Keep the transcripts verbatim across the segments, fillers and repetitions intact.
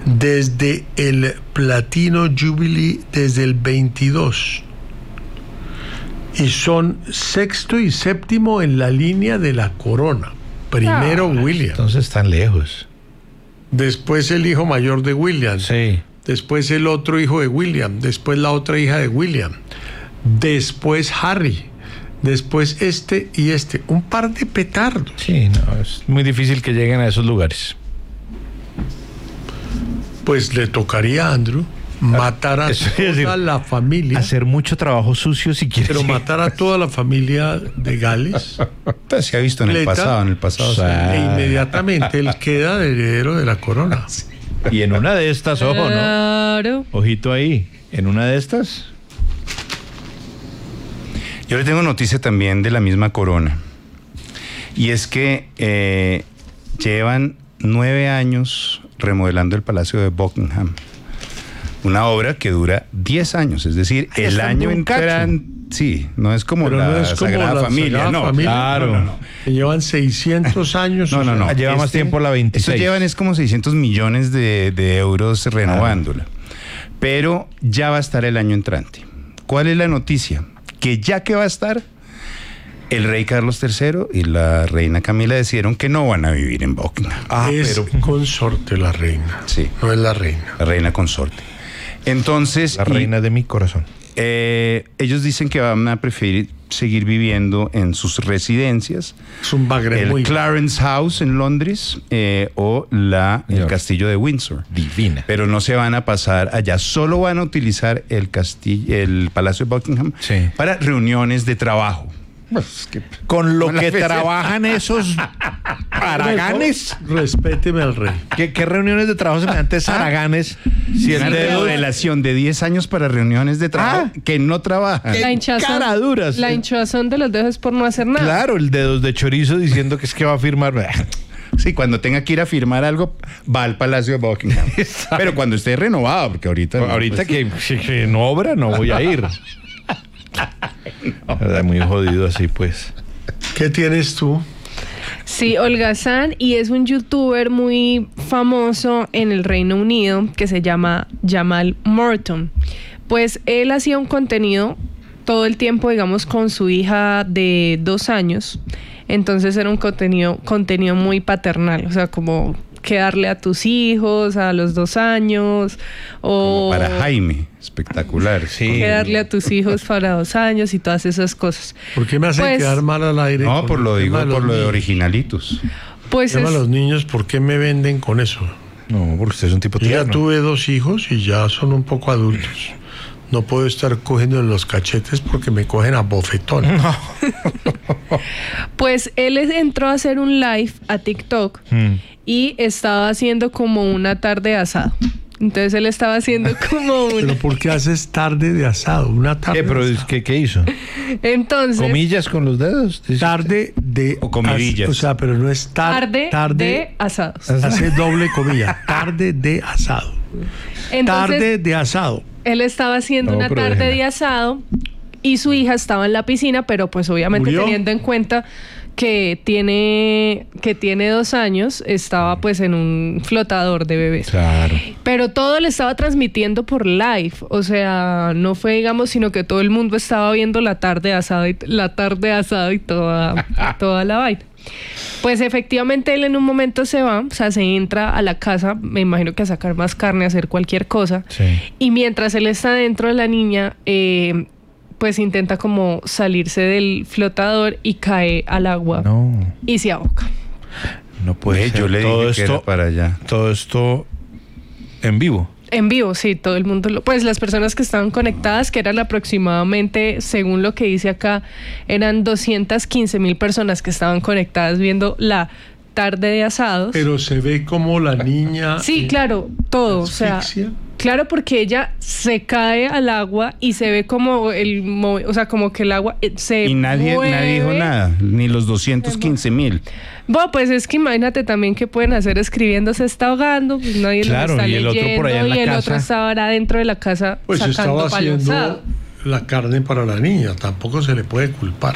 desde el Platino Jubilee, desde el veintidós. Y son sexto y séptimo en la línea de la corona. Primero ah, William. Entonces están lejos. Después el hijo mayor de William. Sí. Después el otro hijo de William. Después la otra hija de William. Después Harry. Después este y este. Un par de petardos. Sí, no, es muy difícil que lleguen a esos lugares. Pues le tocaría a Andrew matar a Eso, toda decir, la familia. Hacer mucho trabajo sucio si quiere. Pero matar a toda la familia de Gales. Pues se ha visto en el pasado, en el pasado. O sea, e inmediatamente él queda de heredero de la corona. Y en una de estas, ojo, ¿no? Claro. Ojito ahí. En una de estas. Yo le tengo noticia también de la misma corona. Y es que eh, llevan nueve años remodelando el Palacio de Buckingham. Una obra que dura diez años, es decir, Ay, el año entrante. Sí, no es como Pero la no es como Sagrada la Familia, Sagrada no. Familia. Claro. No, no, no. Que llevan seiscientos años. No, no, no. Lleva Este, más tiempo la veintiséis. Estos llevan es como seiscientos millones de, de euros renovándola. Pero ya va a estar el año entrante. ¿Cuál es la noticia? Que ya que va a estar, el rey Carlos tercero y la reina Camila decidieron que no van a vivir en Buckingham. Ah, es pero consorte la reina. Sí. No es la reina. La reina consorte. Entonces... La reina y, de mi corazón. Eh, ellos dicen que van a preferir seguir viviendo en sus residencias. Es un bagre el muy... Clarence House en Londres eh, o la, el castillo de Windsor. Divina. Pero no se van a pasar allá. Solo van a utilizar el castillo, el Palacio de Buckingham sí. para reuniones de trabajo. Pues, que, con lo que trabajan esos haraganes. Respéteme al rey. ¿Qué, qué reuniones de trabajo semejantes haraganes? Si el dedo de relación de diez años para reuniones de trabajo ah, que no trabajan. La hinchazón, caraduras. La hinchazón de los dedos es por no hacer nada. Claro, el dedos de chorizo diciendo que es que va a firmar. Sí, cuando tenga que ir a firmar algo, va al Palacio de Buckingham. Pero cuando esté renovado, porque ahorita... No, ahorita pues, que, que no obra, no voy a ir. No. Muy jodido así, pues. ¿Qué tienes tú? Sí, holgazán, y es un youtuber muy famoso en el Reino Unido que se llama Jamal Morton. Pues él hacía un contenido todo el tiempo, digamos, con su hija de dos años. Entonces era un contenido, contenido muy paternal, o sea, como qué darle a tus hijos a los dos años. O como para Jaime, espectacular. Sí. Qué darle a tus hijos para dos años y todas esas cosas. ¿Por qué me hacen pues, quedar mal al aire? No, por lo digo, por lo de originalitos. Pues es... es... a los niños, ¿por qué me venden con eso? No, porque usted es un tipo tierno. Ya tuve dos hijos y ya son un poco adultos. No puedo estar cogiendo en los cachetes porque me cogen a bofetón. No. Pues él entró a hacer un live a TikTok hmm. y estaba haciendo como una tarde de asado. Entonces él estaba haciendo como una... ¿Pero por qué haces tarde de asado? Una tarde ¿Qué, pero, ¿qué, ¿qué hizo? Entonces... ¿Comillas con los dedos? Tarde de... O comidillas. O sea, pero no es tar, tarde, tarde de asados. Hace doble comilla. Tarde de asado. Entonces, tarde de asado. Él estaba haciendo no, una tarde déjame. de asado y su hija estaba en la piscina, pero pues obviamente ¿Murió? Teniendo en cuenta que tiene que tiene dos años, estaba pues en un flotador de bebés. Claro. Pero todo le estaba transmitiendo por live, o sea, no fue digamos, sino que todo el mundo estaba viendo la tarde de asado y la tarde de asado y toda toda la vaina. Pues efectivamente él en un momento se va, o sea, se entra a la casa, me imagino que a sacar más carne, a hacer cualquier cosa. Sí. Y mientras él está dentro de la niña, eh, pues intenta como salirse del flotador y cae al agua. No. Y se ahoga. No puede ser. Yo le todo dije esto, que era para allá. Todo esto en vivo. En vivo, sí, todo el mundo, lo, pues las personas que estaban conectadas, que eran aproximadamente, según lo que dice acá, eran doscientas quince mil personas que estaban conectadas viendo la tarde de asados. Pero se ve como la niña... Sí, claro, todo, asfixia. O sea, claro, porque ella se cae al agua y se ve como el, o sea, como que el agua se Y nadie, mueve. nadie dijo nada, ni los doscientos quince mil. Bueno, pues es que imagínate también qué pueden hacer escribiendo, se está ahogando, pues nadie claro, lo está y el leyendo, otro por allá en la y el casa. otro estaba ahora dentro de la casa pues sacando estaba haciendo palazado. La carne para la niña, tampoco se le puede culpar.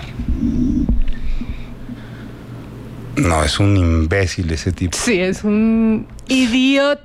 No, es un imbécil ese tipo. Sí, es un idiota.